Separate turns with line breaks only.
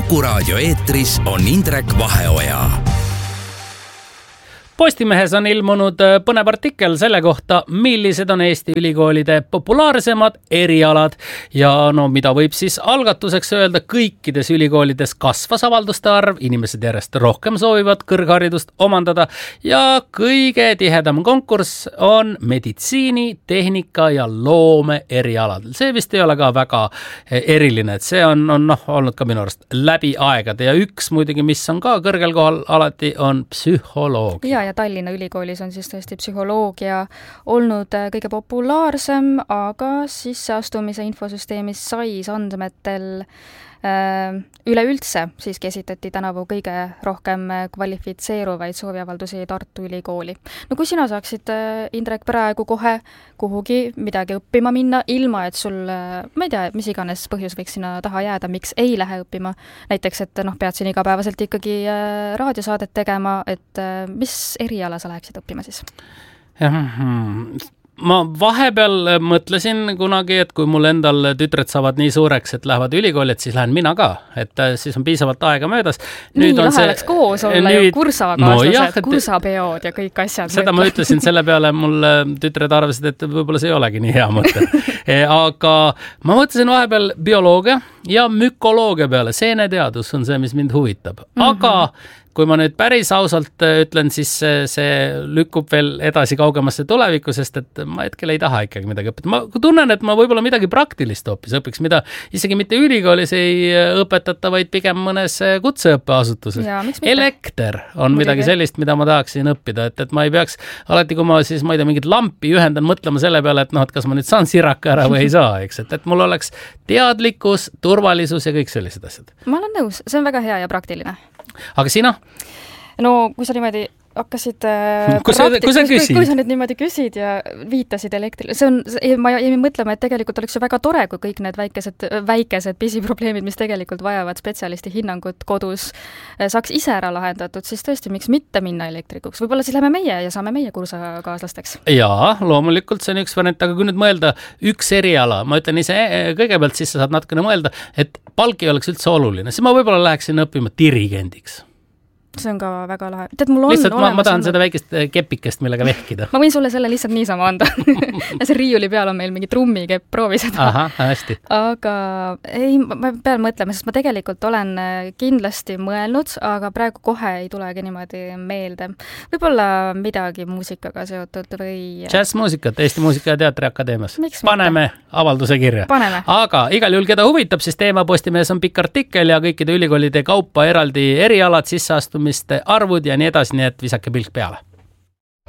Kuku raadio eetris on Indrek Vaheoja.
Postimehes on ilmunud põnev artikkel selle kohta, millised on Eesti ülikoolide populaarsemad erialad ja mida võib siis algatuseks öelda, kõikides ülikoolides kasvas avalduste arv, inimesed järjest rohkem soovivad kõrgharidust omandada ja kõige tihedam konkurss on meditsiini, tehnika ja loome erialadel. See vist ei ole ka väga eriline, et see on olnud ka minu arust läbi aegade ja üks muidugi, mis on ka kõrgel kohal alati, on psühholoogia.
Ja Tallinna ülikoolis on siis tõesti psühholoogia olnud kõige populaarsem, aga sisseastumise infosüsteemis SAIS andmetel üleüldse siiski esitati tänavu kõige rohkem kvalifitseeruvaid sooviavaldusi Tartu Ülikooli. Kui sina saaksid, Indrek, praegu kohe kuhugi midagi õppima minna, ilma et sul, ma ei tea, mis iganes põhjus võiks sinna taha jääda, miks ei lähe õppima, näiteks, et pead siin igapäevaselt ikkagi raadiosaadet tegema, et mis eriala sa läheksid õppima siis?
Ma vahepeal mõtlesin kunagi, et kui mul endal tütred saavad nii suureks, et lähevad ülikooli, et siis lähen mina ka, et siis on piisavalt aega möödas.
Nii lahe oleks koos olla ju kursakaaslased, kursapeod ja kõik asjad.
Seda ma ütlesin, selle peale mul tütred arvasid, et võib-olla see ei olegi nii hea mõte. Aga ma mõtlesin vahepeal bioloogia ja mükoloogia peale. Seeneteadus on see, mis mind huvitab. Aga kui ma nüüd päris ausalt ütlen, siis see lükkub veel edasi kaugemasse tulevikku, sest et ma hetkel ei taha ikkagi midagi õppida. Ma tunnen, et ma võib-olla midagi praktilist hoopis õpiks, mida isegi mitte ülikoolis ei õpetata, vaid pigem mõnes kutseõppeasutuses. Elekter on midagi sellist, mida ma tahaksin õppida, et ma ei peaks alati, kui ma siis, ma ei tea, mingit lampi ühendan, mõtlema selle peale, et kas ma nüüd saan siraka ära või ei saa, eks, et mul oleks teadlikkus, turvalisus ja kõik sellised asjad.
Ma olen nõus, see on väga hea ja praktiline.
Aga sina?
Kui sa niimoodi hakkasid
kui sa
nüüd niimoodi küsid ja viitasid elektrile, ma jäin mõtlema, et tegelikult oleks ju väga tore, kui kõik need väikesed pisiprobleemid, mis tegelikult vajavad spetsialisti hinnangut kodus, saaks ise ära lahendatud, siis tõesti, miks mitte minna elektrikuks? Võib-olla siis lähme meie ja saame meie kursakaaslasteks. Jaa,
loomulikult see on üks variant, aga kui nüüd mõelda üks eriala, ma ütlen ise kõigepealt, siis sa saad natukene mõelda, et palk ei oleks üldse oluline, siis ma võib-olla läheksin õppima dirigendiks.
See on ka väga lahe. Tead, mul on
lihtsalt ma tahan seda väikest kepikest, millega vehkida.
Ma võin sulle selle lihtsalt niisama anda. See riiuli peal on meil mingi trummikepp, proovi seda.
Aha, hästi.
Aga ei, ma pean mõtlema, sest ma tegelikult olen kindlasti mõelnud, aga praegu kohe ei tulegi niimoodi meelde. Võib-olla midagi muusikaga seotud või...
Jazzmuusikat Eesti Muusika- ja Teatriakadeemias. Paneme avalduse kirja. Aga igal juhul, keda huvitab, siis Teema Postimehes on pikk artikkel ja kõikide ülikoolide kaupa eraldi erialad, sisseastumiste arvud ja nii edasi, nii et visake pilk peale.